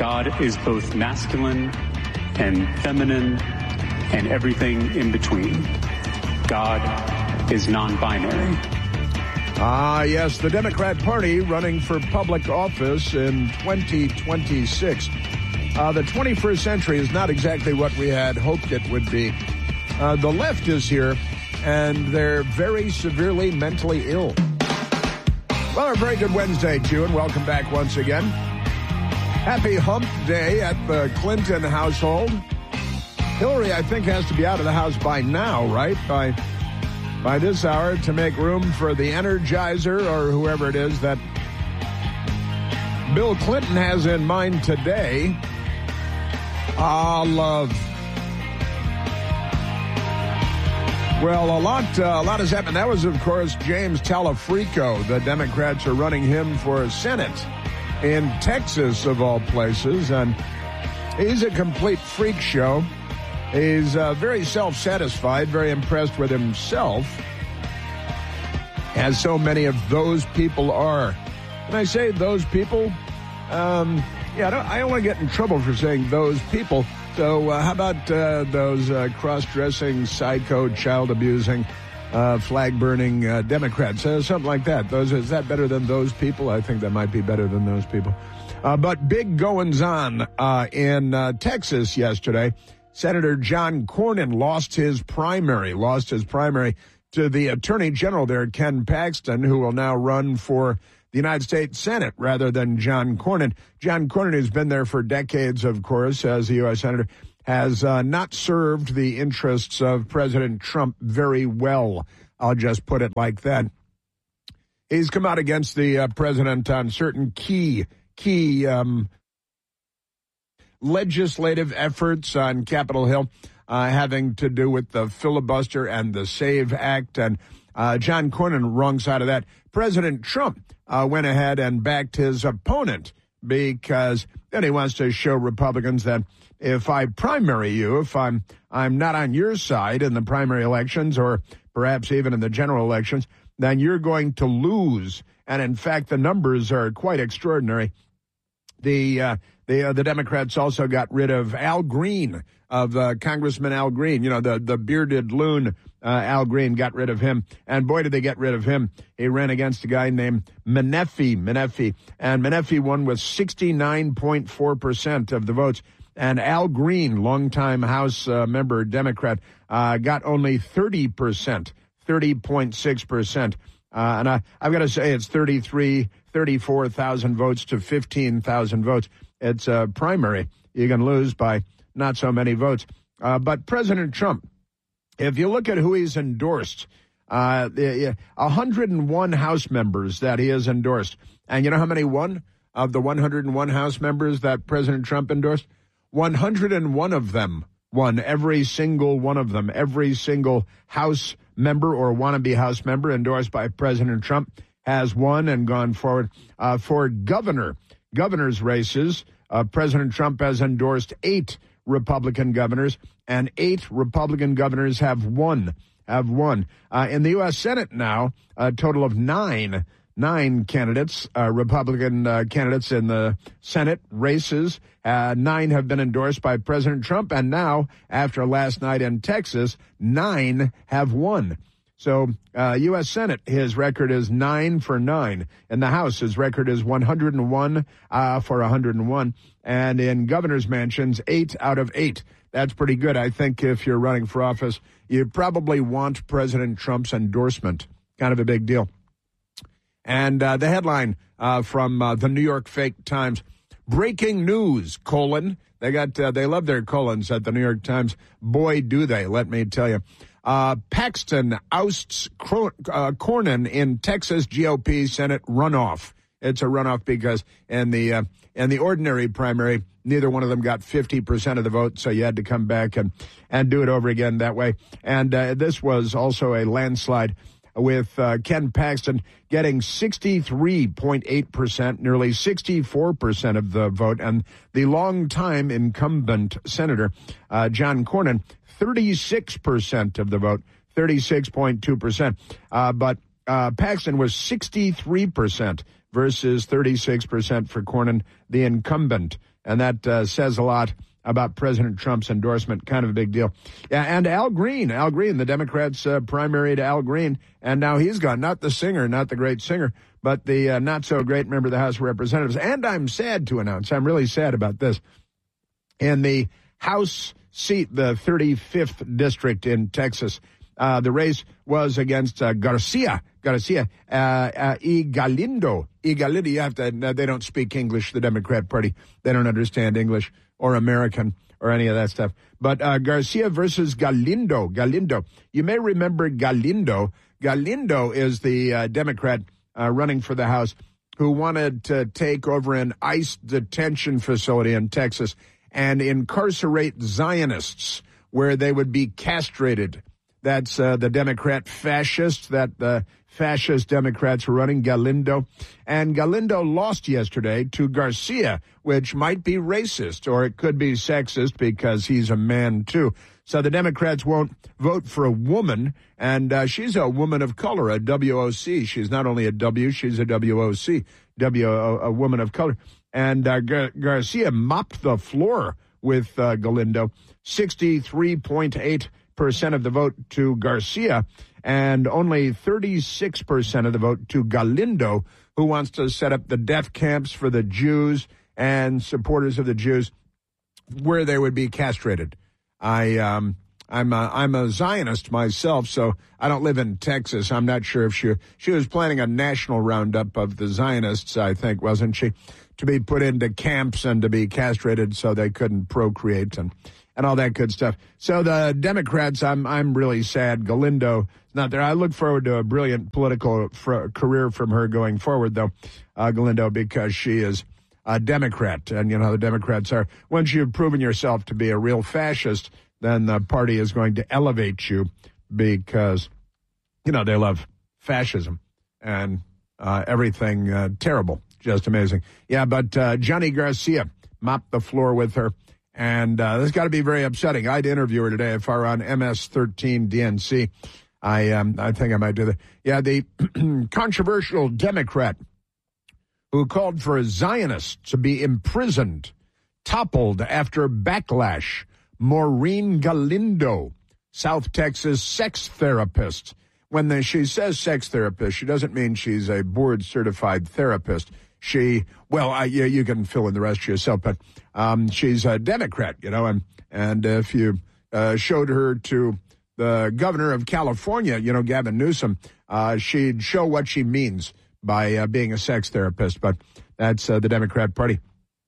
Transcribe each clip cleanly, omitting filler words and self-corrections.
God is both masculine and feminine and everything in between. God is non-binary. Yes, the Democrat Party running for public office in 2026. The 21st century is not exactly what we had hoped it would be. The left is here, and they're very severely mentally ill. Well, a very good Wednesday to you, and welcome back once again. Happy Hump Day at the Clinton household. Hillary, I think, has to be out of the house by now, right? By this hour to make room for the Energizer or whoever it is that Bill Clinton has in mind today. Love. Well, a lot has happened. That was, of course, James Talafrico. The Democrats are running him for Senate in Texas, of all places. And he's a complete freak show. He's very self-satisfied, very impressed with himself, as so many of those people are. When I say those people, I don't want to get in trouble for saying those people. So how about those cross-dressing, psycho, child-abusing, flag-burning Democrats? Something like that. Is that better than those people? I think that might be better than those people. But big goings-on in Texas yesterday. Senator John Cornyn lost his primary to the Attorney General there, Ken Paxton, who will now run for the United States Senate rather than John Cornyn. John Cornyn, who's been there for decades, of course, as a U.S. Senator, has not served the interests of President Trump very well. I'll just put it like that. He's come out against the president on certain key legislative efforts on Capitol Hill having to do with the filibuster and the SAVE Act. And John Cornyn, wrong side of that. President Trump went ahead and backed his opponent because then he wants to show Republicans that if I primary you, if I'm not on your side in the primary elections or perhaps even in the general elections, then you're going to lose. And in fact, the numbers are quite extraordinary. The Democrats also got rid of Al Green, of Congressman Al Green, the bearded loon. Al Green, got rid of him. And boy, did they get rid of him. He ran against a guy named Menefee. And Menefee won with 69.4% of the votes. And Al Green, longtime House member, Democrat, got only 30.6%. And I've got to say it's 34,000 votes to 15,000 votes. It's a primary. You can lose by not so many votes. But President Trump, if you look at who he's endorsed, 101 House members that he has endorsed. And you know how many won of the 101 House members that President Trump endorsed? 101 of them won, every single one of them. Every single House member or wannabe House member endorsed by President Trump has won and gone forward. For governor's races, President Trump has endorsed 8 Republican governors, and 8 Republican governors have won. In the U.S. Senate now, a total of 9 candidates, Republican candidates in the Senate races. 9 have been endorsed by President Trump, and now, after last night in Texas, 9 have won. So, U.S. Senate, his record is 9 for 9. In the House, his record is 101 for 101. And in governor's mansions, 8 out of 8. That's pretty good. I think if you're running for office, you probably want President Trump's endorsement. Kind of a big deal. And the headline from the New York Fake Times, breaking news, : they love their colons at the New York Times. Boy, do they, let me tell you. Paxton ousts Cornyn in Texas GOP Senate runoff. It's a runoff because in the ordinary primary, neither one of them got 50% of the vote, so you had to come back and do it over again that way. And this was also a landslide, with Ken Paxton getting 63.8%, nearly 64% of the vote, and the longtime incumbent Senator John Cornyn, 36% of the vote, 36.2%. But Paxton was 63% versus 36% for Cornyn, the incumbent. And that says a lot about President Trump's endorsement. Kind of a big deal. Yeah, and Al Green, the Democrats primaried Al Green, and now he's gone. Not the singer, not the great singer, but the not-so-great member of the House of Representatives. And I'm sad to announce, I'm really sad about this, in the House seat, the 35th district in Texas, the race was against Garcia y Galindo. You have to, they don't speak English, the Democrat Party. They don't understand English or American or any of that stuff. But Garcia versus Galindo. You may remember Galindo. Galindo is the Democrat running for the House who wanted to take over an ICE detention facility in Texas and incarcerate Zionists where they would be castrated. That's the Democrat fascist that the fascist Democrats were running, Galindo. And Galindo lost yesterday to Garcia, which might be racist, or it could be sexist because he's a man, too. So the Democrats won't vote for a woman, and she's a woman of color, a WOC. She's not only a W, she's a WOC, a woman of color. And Garcia mopped the floor with Galindo, 63.8% of the vote to Garcia, and only 36% of the vote to Galindo, who wants to set up the death camps for the Jews and supporters of the Jews where they would be castrated. I'm a Zionist myself, so I don't live in Texas. I'm not sure if she was planning a national roundup of the Zionists, I think, wasn't she, to be put into camps and to be castrated so they couldn't procreate and all that good stuff. So the Democrats, I'm really sad. Galindo is not there. I look forward to a brilliant political career from her going forward, though, Galindo, because she is a Democrat. And, you know, the Democrats are, once you've proven yourself to be a real fascist, then the party is going to elevate you because, you know, they love fascism and everything terrible. Just amazing. Yeah, but Johnny Garcia mopped the floor with her. And this has got to be very upsetting. I'd interview her today if I were on MS-13 DNC. I think I might do that. Yeah, the controversial Democrat who called for Zionists to be imprisoned, toppled after backlash. Maureen Galindo, South Texas sex therapist. When she says sex therapist, she doesn't mean she's a board-certified therapist. You can fill in the rest yourself, but she's a Democrat, you know, and if you showed her to the governor of California, you know, Gavin Newsom, she'd show what she means by being a sex therapist, but that's the Democrat Party.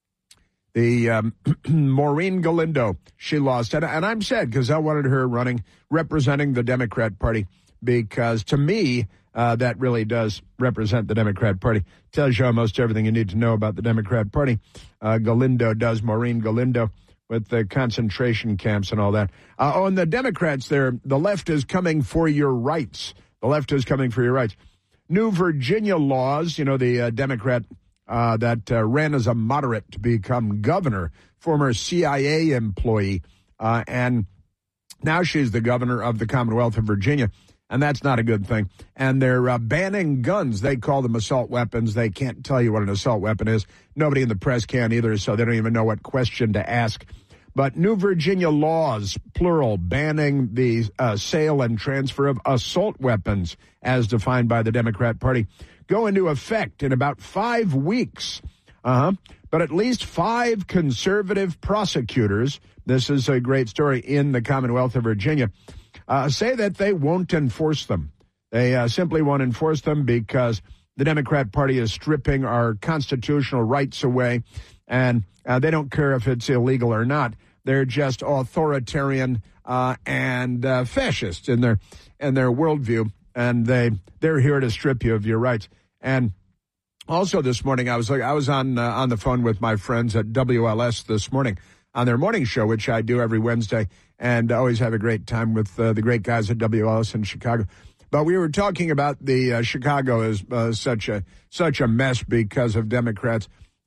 The Maureen Galindo, she lost, and I'm sad because I wanted her representing the Democrat Party, because to me, that really does represent the Democrat Party. Tells you almost everything you need to know about the Democrat Party. Galindo does, Maureen Galindo, with the concentration camps and all that. And the Democrats there, the left is coming for your rights. The left is coming for your rights. New Virginia laws, you know, the Democrat that ran as a moderate to become governor, former CIA employee, and now she's the governor of the Commonwealth of Virginia. And that's not a good thing. And they're banning guns. They call them assault weapons. They can't tell you what an assault weapon is. Nobody in the press can either, so they don't even know what question to ask. But New Virginia laws, plural, banning the sale and transfer of assault weapons, as defined by the Democrat Party, go into effect in about 5 weeks. But at least 5 conservative prosecutors, this is a great story, in the Commonwealth of Virginia, say that they won't enforce them. They simply won't enforce them because the Democrat Party is stripping our constitutional rights away, and they don't care if it's illegal or not. They're just authoritarian and fascist in their worldview, and they're here to strip you of your rights. And also this morning, I was on the phone with my friends at WLS this morning on their morning show, which I do every Wednesday, and always have a great time with the great guys at WLS in Chicago. But we were talking about the Chicago is such a mess because of Democrats.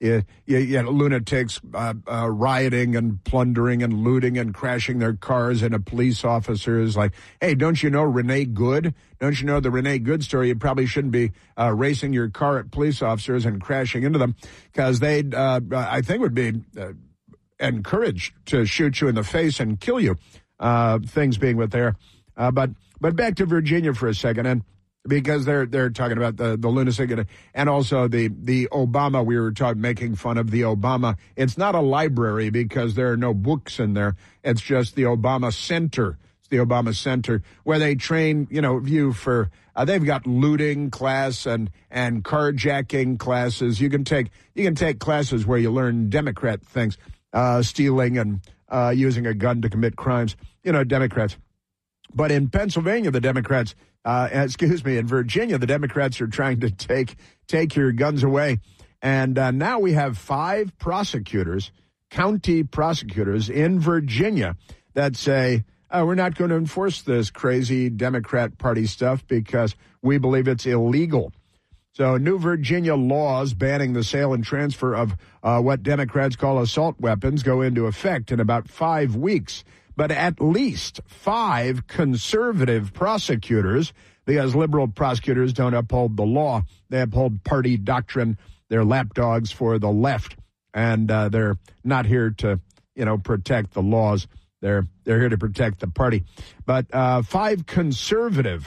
lunatics rioting and plundering and looting and crashing their cars into police officers. Like, hey, don't you know Renee Good? Don't you know the Renee Good story? You probably shouldn't be racing your car at police officers and crashing into them, because they'd, I think, would be encouraged to shoot you in the face and kill you. Things being what they are. But back to Virginia for a second, and because they're talking about the lunatic and also the Obama, we were making fun of the Obama. It's not a library because there are no books in there. It's just the Obama Center. It's the Obama Center where they train, you for, they've got looting class and carjacking classes. You can take classes where you learn Democrat things, stealing and using a gun to commit crimes, Democrats. But in Pennsylvania, the Democrats, in Virginia, the Democrats are trying to take your guns away. And now we have 5 prosecutors, county prosecutors in Virginia that say, we're not going to enforce this crazy Democrat Party stuff because we believe it's illegal. So new Virginia laws banning the sale and transfer of what Democrats call assault weapons go into effect in about 5 weeks. But at least 5 conservative prosecutors, because liberal prosecutors don't uphold the law, they uphold party doctrine. They're lapdogs for the left, and they're not here to, protect the laws. They're here to protect the party. But 5 conservative,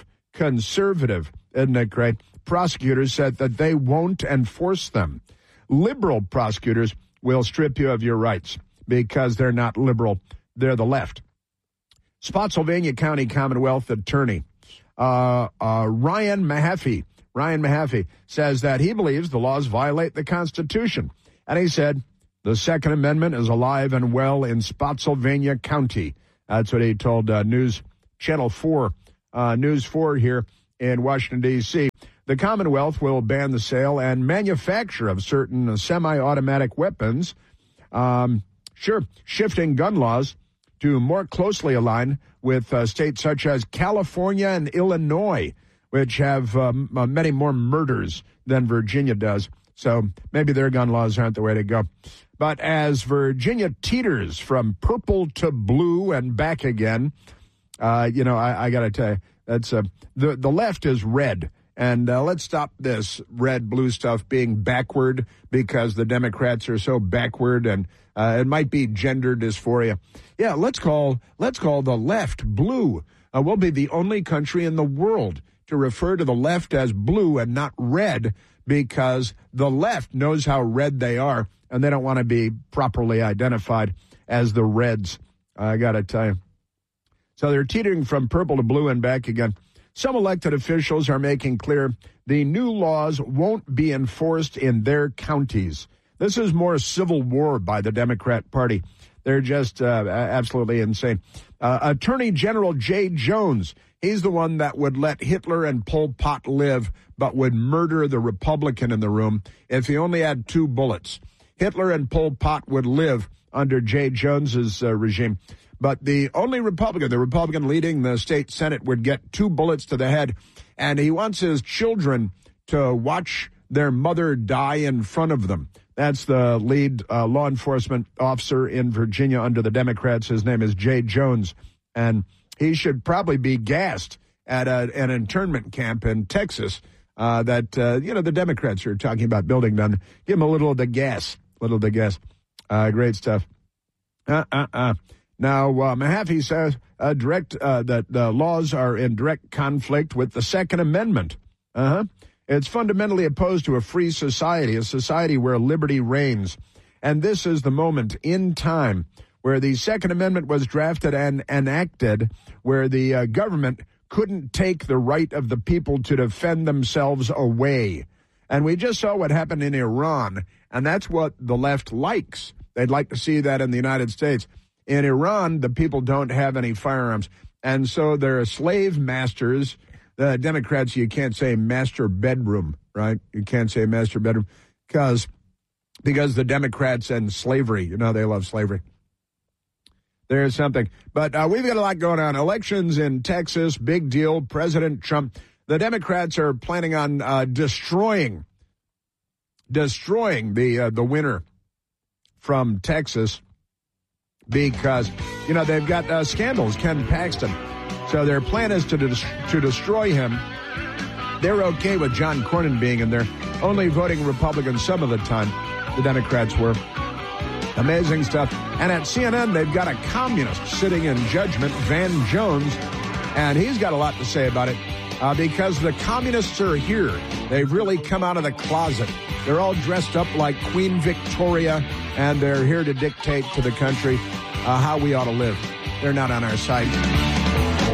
isn't it great? Prosecutors said that they won't enforce them. Liberal prosecutors will strip you of your rights because they're not liberal. They're the left. Spotsylvania County Commonwealth Attorney Ryan Mahaffey says that he believes the laws violate the Constitution. And he said the Second Amendment is alive and well in Spotsylvania County. That's what he told Channel 4, News 4 here in Washington, D.C. The Commonwealth will ban the sale and manufacture of certain semi-automatic weapons, shifting gun laws to more closely align with states such as California and Illinois, which have many more murders than Virginia does. So maybe their gun laws aren't the way to go. But as Virginia teeters from purple to blue and back again, I got to tell you, that's the left is red. And let's stop this red-blue stuff being backward because the Democrats are so backward, and it might be gender dysphoria. Yeah, let's call the left blue. We'll be the only country in the world to refer to the left as blue and not red because the left knows how red they are, and they don't want to be properly identified as the Reds. I got to tell you. So they're teetering from purple to blue and back again. Some elected officials are making clear the new laws won't be enforced in their counties. This is more civil war by the Democrat Party. They're just absolutely insane. Attorney General Jay Jones, he's the one that would let Hitler and Pol Pot live, but would murder the Republican in the room if he only had 2 bullets. Hitler and Pol Pot would live under Jay Jones's regime. But the only Republican, the Republican leading the state Senate, would get 2 bullets to the head. And he wants his children to watch their mother die in front of them. That's the lead law enforcement officer in Virginia under the Democrats. His name is Jay Jones. And he should probably be gassed at an internment camp in Texas that the Democrats are talking about building down. Give him a little of the gas. Great stuff. Now, Mahaffey says that the laws are in direct conflict with the Second Amendment. It's fundamentally opposed to a free society, a society where liberty reigns. And this is the moment in time where the Second Amendment was drafted and enacted, where the government couldn't take the right of the people to defend themselves away. And we just saw what happened in Iran, and that's what the left likes. They'd like to see that in the United States. In Iran, the people don't have any firearms, and so they're slave masters. The Democrats, you can't say master bedroom, right? You can't say master bedroom because the Democrats and slavery, they love slavery. There's something. But we've got a lot going on. Elections in Texas, big deal. President Trump. The Democrats are planning on destroying destroying the winner from Texas because, they've got scandals, Ken Paxton. So their plan is to destroy him. They're okay with John Cornyn being in there, only voting Republican some of the time. The Democrats were. Amazing stuff. And at CNN, they've got a communist sitting in judgment, Van Jones, and he's got a lot to say about it because the communists are here. They've really come out of the closet. They're all dressed up like Queen Victoria, and they're here to dictate to the country how we ought to live. They're not on our side.